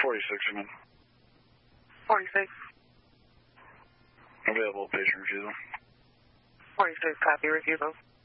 46 again. 46. Available patient refusal. 46, copy refusal.